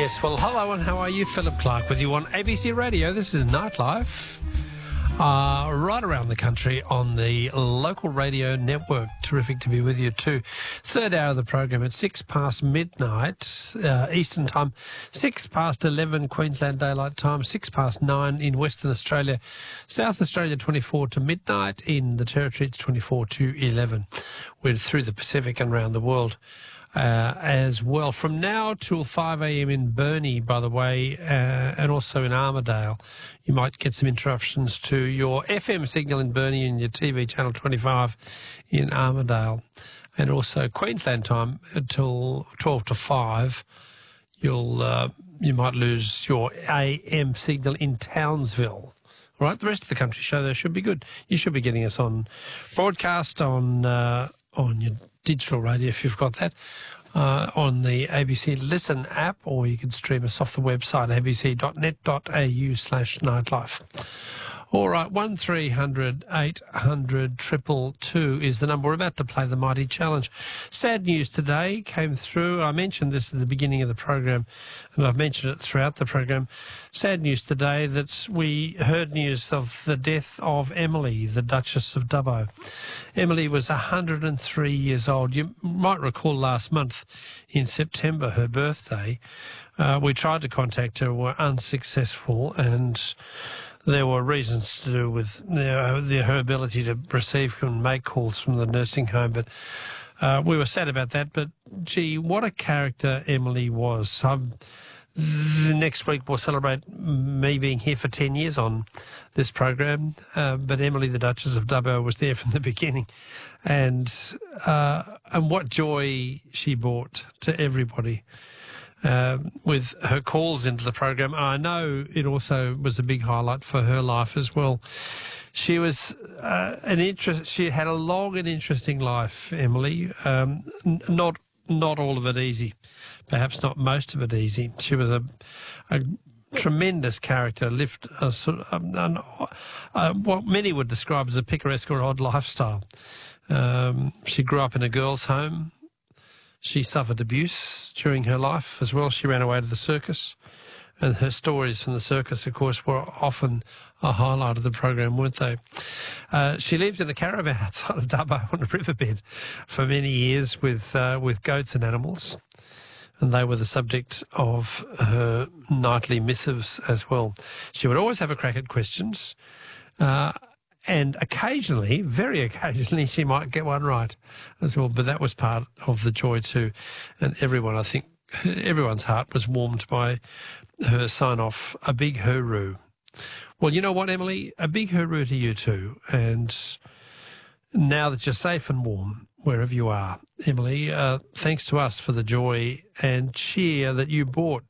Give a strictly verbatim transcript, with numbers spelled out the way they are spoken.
Yes, well, hello and how are you? Philip Clark with you on A B C Radio. This is Nightlife. Uh, right around the country on the local radio network. Terrific to be with you too. Third hour of the program at six past midnight uh, Eastern Time, six past eleven Queensland Daylight Time, six past nine in Western Australia, South Australia twenty-four to midnight, in the Territory it's twenty-four to eleven. We're through the Pacific and around the world. Uh, as well, from now till five a.m. in Burnie, by the way, uh, and also in Armidale. You might get some interruptions to your F M signal in Burnie and your T V channel twenty-five in Armidale. And also Queensland time until twelve to five. You'll, uh, you might lose your A M signal in Townsville. All right, the rest of the country show there should be good. You should be getting us on broadcast on uh, on your digital radio if you've got that, uh, on the A B C Listen app, or you can stream us off the website a b c dot net dot a u slash nightlife. All right, one three hundred eight hundred two two is the number. We're about to play the Mighty Challenge. Sad news today came through. I mentioned this at the beginning of the program, and I've mentioned it throughout the program. Sad news today that we heard news of the death of Emily, the Duchess of Dubbo. Emily was one hundred three years old. You might recall last month in September, her birthday, uh, we tried to contact her, were unsuccessful, and there were reasons to do with uh, the, her ability to receive and make calls from the nursing home, but uh, we were sad about that. But, gee, what a character Emily was. Um, the next week we'll celebrate me being here for ten years on this program, uh, but Emily, the Duchess of Dubbo, was there from the beginning. And, uh, and what joy she brought to everybody. Uh, with her calls into the program. I know it also was a big highlight for her life as well. She was uh, an interest. She had a long and interesting life, Emily. Um, n- not not all of it easy, perhaps not most of it easy. She was a, a tremendous character. Lived a sort of, um, an, uh, what many would describe as a picaresque or odd lifestyle. Um, she grew up in a girls' home. She suffered abuse during her life as well. She ran away to the circus, and her stories from the circus, of course, were often a highlight of the program, weren't they? Uh, she lived in a caravan outside of Dubbo on a riverbed for many years with uh, with goats and animals, and they were the subject of her nightly missives as well. She would always have a crack at questions, uh, and occasionally, very occasionally, she might get one right as well. But that was part of the joy too. And everyone, I think, everyone's heart was warmed by her sign-off, a big hooroo. Well, you know what, Emily? A big hooroo to you too. And now that you're safe and warm, wherever you are, Emily, uh, thanks to us for the joy and cheer that you brought